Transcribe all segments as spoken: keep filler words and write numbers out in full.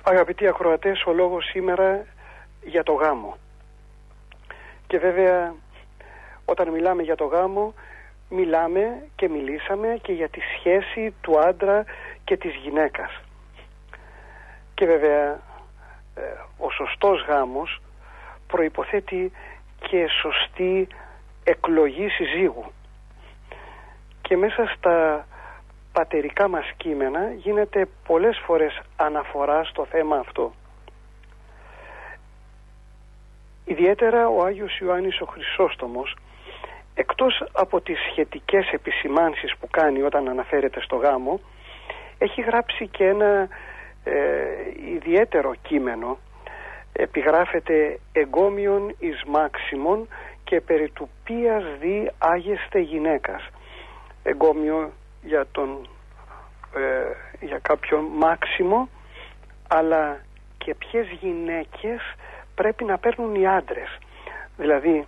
Αγαπητοί ακροατές, ο λόγος σήμερα για το γάμο. Και βέβαια όταν μιλάμε για το γάμο, μιλάμε και μιλήσαμε και για τη σχέση του άντρα και της γυναίκας. Και βέβαια ο σωστός γάμος προϋποθέτει και σωστή εκλογή συζύγου. Και μέσα στα πατερικά μας κείμενα γίνεται πολλές φορές αναφορά στο θέμα αυτό. Ιδιαίτερα ο Άγιος Ιωάννης ο Χρυσόστομος, εκτός από τις σχετικές επισημάνσεις που κάνει όταν αναφέρεται στο γάμο, έχει γράψει και ένα ε, ιδιαίτερο κείμενο. Επιγράφεται «Εγκόμιον εις μάξιμον και περί του ποίας δι άγεστε γυναίκας». Εγκόμιο για, τον, ε, για κάποιον μάξιμο, αλλά και ποιες γυναίκες πρέπει να παίρνουν οι άντρες. Δηλαδή,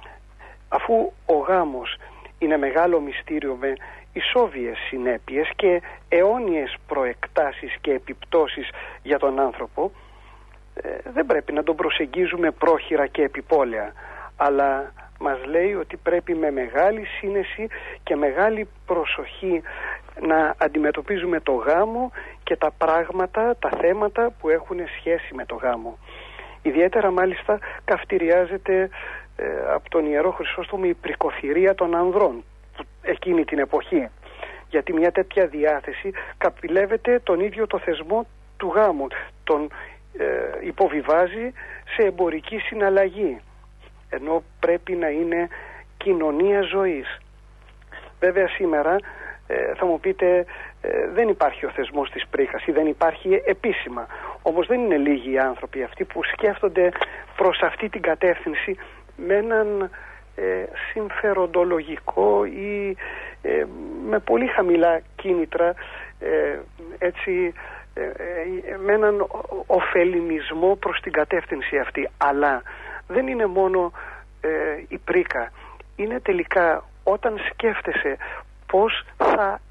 αφού ο γάμος είναι μεγάλο μυστήριο με ισόβιες συνέπειες και αιώνιες προεκτάσεις και επιπτώσεις για τον άνθρωπο, ε, δεν πρέπει να τον προσεγγίζουμε πρόχειρα και επιπόλαια, αλλά μας λέει ότι πρέπει με μεγάλη σύνεση και μεγάλη προσοχή να αντιμετωπίζουμε το γάμο και τα πράγματα, τα θέματα που έχουν σχέση με το γάμο. Ιδιαίτερα μάλιστα καυτηριάζεται ε, από τον Ιερό Χρυσόστομο η πρικοθυρία των ανδρών εκείνη την εποχή, γιατί μια τέτοια διάθεση καπηλεύεται τον ίδιο το θεσμό του γάμου, τον ε, υποβιβάζει σε εμπορική συναλλαγή, ενώ πρέπει να είναι κοινωνία ζωής. Βέβαια σήμερα ε, θα μου πείτε ε, δεν υπάρχει ο θεσμός της πρίκας ή δεν υπάρχει επίσημα. Όμως δεν είναι λίγοι οι άνθρωποι αυτοί που σκέφτονται προς αυτή την κατεύθυνση με έναν ε, συμφεροντολογικό ή ε, με πολύ χαμηλά κίνητρα, ε, έτσι ε, ε, με έναν ωφελημισμό προς την κατεύθυνση αυτή. Αλλά δεν είναι μόνο ε, η πρίκα, είναι τελικά όταν σκέφτεσαι πώς θα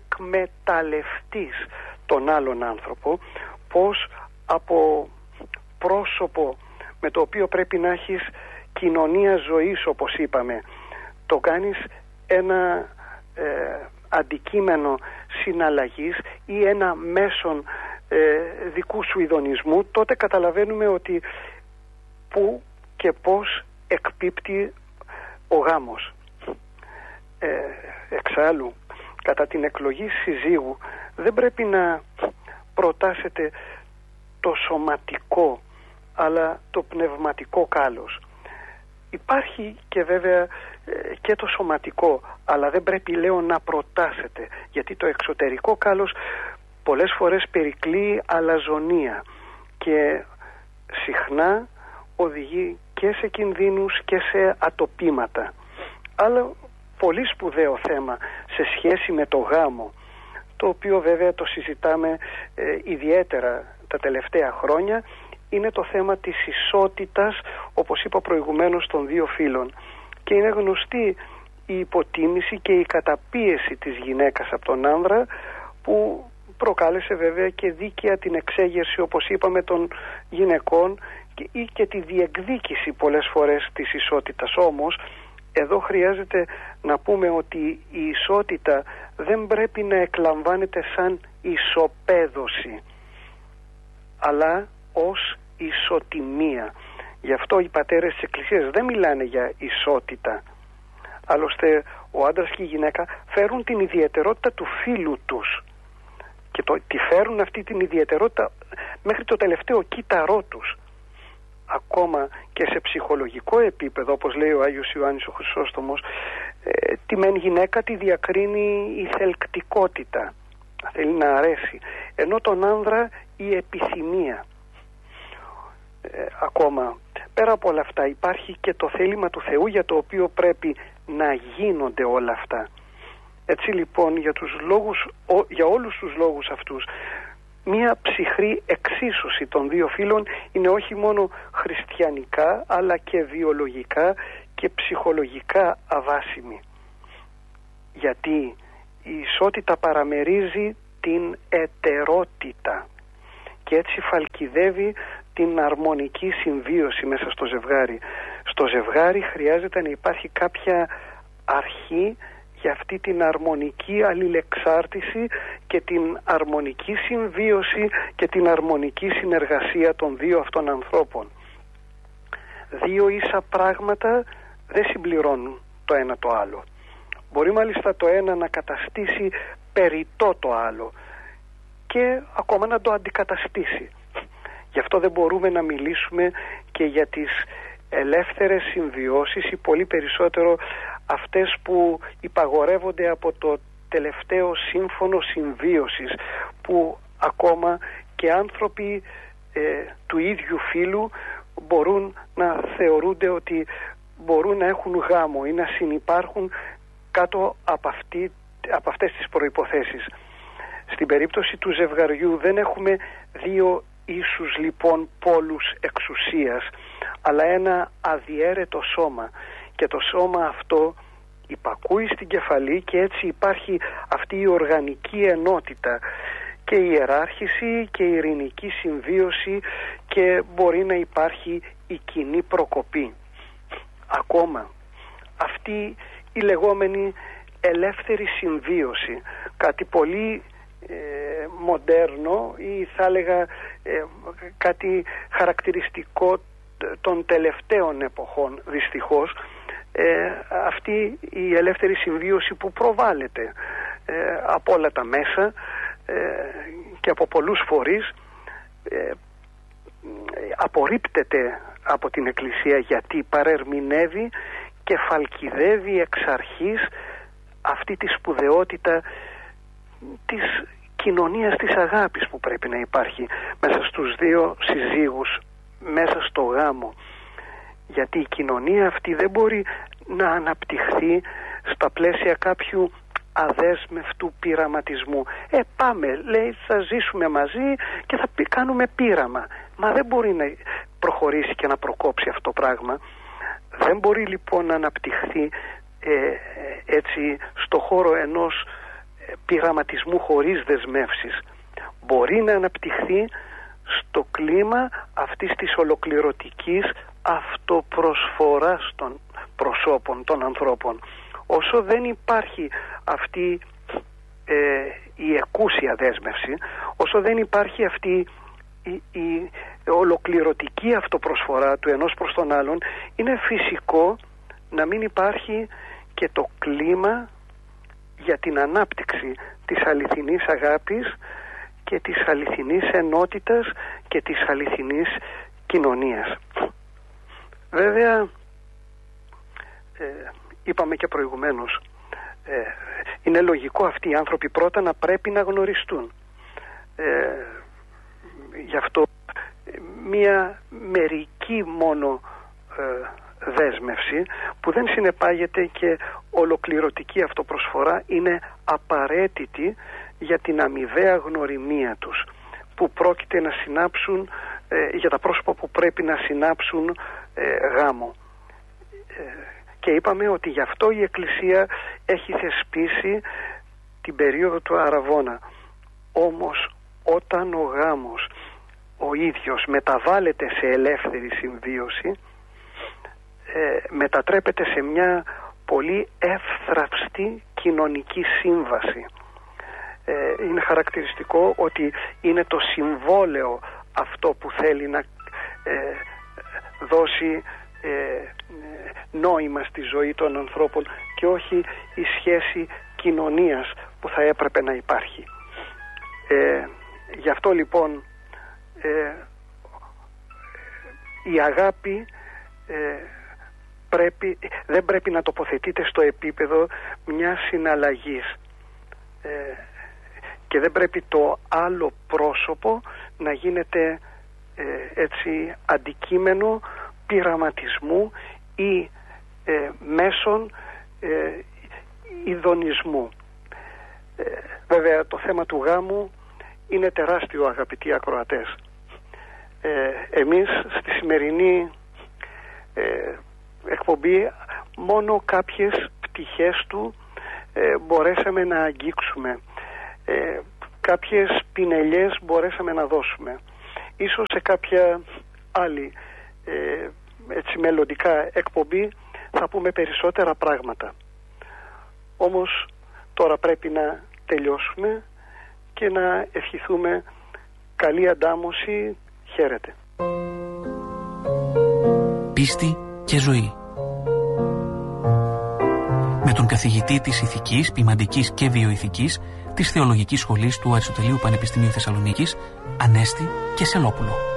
εκμεταλλευτείς τον άλλον άνθρωπο, πώς από πρόσωπο με το οποίο πρέπει να έχεις κοινωνία ζωής, όπως είπαμε, το κάνεις ένα ε, αντικείμενο συναλλαγής ή ένα μέσον ε, δικού σου ειδονισμού, τότε καταλαβαίνουμε ότι πού και πώς εκπίπτει ο γάμος. Ε, εξάλλου, κατά την εκλογή συζύγου δεν πρέπει να προτάσετε το σωματικό αλλά το πνευματικό κάλος. Υπάρχει και βέβαια ε, και το σωματικό, αλλά δεν πρέπει, λέω, να προτάσετε, γιατί το εξωτερικό κάλος πολλές φορές περικλεί αλαζονία και συχνά οδηγεί και σε κινδύνους και σε ατοπήματα. Αλλά πολύ σπουδαίο θέμα σε σχέση με το γάμο, το οποίο βέβαια το συζητάμε ε, ιδιαίτερα τα τελευταία χρόνια, είναι το θέμα της ισότητας, όπως είπα προηγουμένως, των δύο φύλων. Και είναι γνωστή η υποτίμηση και η καταπίεση της γυναίκας από τον άνδρα, που προκάλεσε βέβαια και δίκαια την εξέγερση, όπως είπαμε, των γυναικών και, ή και τη διεκδίκηση πολλές φορές της ισότητας. Όμως εδώ χρειάζεται να πούμε ότι η ισότητα δεν πρέπει να εκλαμβάνεται σαν ισοπαίδωση, αλλά ως ισοτιμία. Γι' αυτό οι πατέρες της Εκκλησίας δεν μιλάνε για ισότητα. Άλλωστε ο άντρας και η γυναίκα φέρουν την ιδιαιτερότητα του φύλου τους και το, τη φέρουν αυτή την ιδιαιτερότητα μέχρι το τελευταίο κύτταρό τους. Ακόμα και σε ψυχολογικό επίπεδο, όπως λέει ο Άγιος Ιωάννης ο Χρυσόστομος, ε, τη μεν γυναίκα τη διακρίνει η θελκτικότητα, θέλει να αρέσει, ενώ τον άνδρα η επιθυμία. Ε, ακόμα πέρα από όλα αυτά υπάρχει και το θέλημα του Θεού, για το οποίο πρέπει να γίνονται όλα αυτά. Έτσι λοιπόν, για, τους λόγους, ο, για όλους τους λόγους αυτούς, μία ψυχρή εξίσωση των δύο φύλων είναι όχι μόνο χριστιανικά, αλλά και βιολογικά και ψυχολογικά αβάσιμη. Γιατί η ισότητα παραμερίζει την ετερότητα, και και έτσι φαλκιδεύει την αρμονική συμβίωση μέσα στο ζευγάρι. Στο ζευγάρι χρειάζεται να υπάρχει κάποια αρχή για αυτή την αρμονική αλληλεξάρτηση και την αρμονική συμβίωση και την αρμονική συνεργασία των δύο αυτών ανθρώπων. Δύο ίσα πράγματα δεν συμπληρώνουν το ένα το άλλο. Μπορεί μάλιστα το ένα να καταστήσει περιττό το άλλο και ακόμα να το αντικαταστήσει. Γι' αυτό δεν μπορούμε να μιλήσουμε και για τις ελεύθερες συμβιώσεις ή πολύ περισσότερο αυτές που υπαγορεύονται από το τελευταίο σύμφωνο συμβίωσης, που ακόμα και άνθρωποι ε, του ίδιου φύλου μπορούν να θεωρούνται ότι μπορούν να έχουν γάμο ή να συνυπάρχουν κάτω από, αυτή, από αυτές τις προϋποθέσεις. Στην περίπτωση του ζευγαριού δεν έχουμε δύο ίσους λοιπόν πόλους εξουσίας, αλλά ένα αδιέρετο σώμα, και το σώμα αυτό υπακούει στην κεφαλή και έτσι υπάρχει αυτή η οργανική ενότητα και η ιεράρχηση και η ειρηνική συμβίωση και μπορεί να υπάρχει η κοινή προκοπή. Ακόμα αυτή η λεγόμενη ελεύθερη συμβίωση, κάτι πολύ ε, μοντέρνο ή θα έλεγα ε, κάτι χαρακτηριστικό των τελευταίων εποχών δυστυχώς, ε, αυτή η ελεύθερη συμβίωση που προβάλλεται ε, από όλα τα μέσα ε, και από πολλούς φορείς ε, απορρίπτεται από την Εκκλησία, γιατί παρερμηνεύει και φαλκιδεύει εξ αρχής αυτή τη σπουδαιότητα της κοινωνίας της αγάπης που πρέπει να υπάρχει μέσα στους δύο συζύγους, μέσα στο γάμο. Γιατί η κοινωνία αυτή δεν μπορεί να αναπτυχθεί στα πλαίσια κάποιου αδέσμευτου πειραματισμού. Ε πάμε, λέει, θα ζήσουμε μαζί και θα κάνουμε πείραμα. Μα δεν μπορεί να προχωρήσει και να προκόψει αυτό το πράγμα. Δεν μπορεί λοιπόν να αναπτυχθεί ε, έτσι στο χώρο ενός πειραματισμού χωρίς δεσμεύσεις. Μπορεί να αναπτυχθεί στο κλίμα αυτής της ολοκληρωτικής αυτοπροσφοράς των προσώπων, των ανθρώπων. Όσο δεν υπάρχει αυτή ε, η εκούσια δέσμευση, όσο δεν υπάρχει αυτή η, η ολοκληρωτική αυτοπροσφορά του ενός προς τον άλλον, είναι φυσικό να μην υπάρχει και το κλίμα για την ανάπτυξη της αληθινής αγάπης και της αληθινής ενότητας και της αληθινής κοινωνίας. Βέβαια, ε, είπαμε και προηγουμένως, ε, είναι λογικό αυτοί οι άνθρωποι πρώτα να πρέπει να γνωριστούν. Ε, γι' αυτό μία μερική μόνο ε, δέσμευση που δεν συνεπάγεται και ολοκληρωτική αυτοπροσφορά είναι απαραίτητη για την αμοιβαία γνωριμία τους, που πρόκειται να συνάψουν ε, για τα πρόσωπα που πρέπει να συνάψουν ε, γάμο. Ε, και είπαμε ότι γι' αυτό η Εκκλησία έχει θεσπίσει την περίοδο του Αραβώνα. Όμως όταν ο γάμος ο ίδιος μεταβάλλεται σε ελεύθερη συμβίωση, ε, μετατρέπεται σε μια πολύ εύθραυστη κοινωνική σύμβαση. Ε, είναι χαρακτηριστικό ότι είναι το συμβόλαιο αυτό που θέλει να ε, δώσει ε, νόημα στη ζωή των ανθρώπων και όχι η σχέση κοινωνίας που θα έπρεπε να υπάρχει. Ε, γι' αυτό λοιπόν ε, η αγάπη ε, πρέπει, δεν πρέπει να τοποθετείται στο επίπεδο μιας συναλλαγής ε, και δεν πρέπει το άλλο πρόσωπο να γίνεται ε, έτσι αντικείμενο πειραματισμού ή ε, μέσων ε, ειδονισμού. Ε, βέβαια το θέμα του γάμου είναι τεράστιο, αγαπητοί ακροατές. Ε, εμείς στη σημερινή ε, εκπομπή μόνο κάποιες πτυχές του ε, μπορέσαμε να αγγίξουμε. Ε, κάποιες πινελιές μπορέσαμε να δώσουμε. Ίσως σε κάποια άλλη ε, έτσι μελλοντικά εκπομπή θα πούμε περισσότερα πράγματα. Όμως τώρα πρέπει να τελειώσουμε και να ευχηθούμε καλή αντάμωση. Χαίρετε. Πίστη και ζωή. Με τον καθηγητή της Ηθικής, Ποιμαντικής και Βιοηθικής της Θεολογικής Σχολής του Αριστοτελείου Πανεπιστημίου Θεσσαλονίκης, Ανέστη Κεσσελόπουλο.